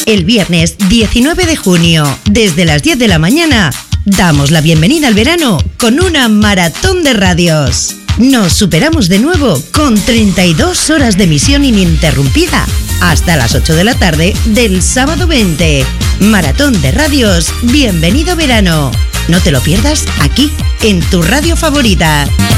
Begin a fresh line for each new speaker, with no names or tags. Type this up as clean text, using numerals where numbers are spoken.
El viernes 19 de junio, desde las 10 de la mañana, damos la bienvenida al verano con una maratón de radios. Nos superamos de nuevo con 32 horas de emisión ininterrumpida hasta las 8 de la tarde del sábado 20. Maratón de radios, bienvenido verano. No te lo pierdas aquí, en tu radio favorita.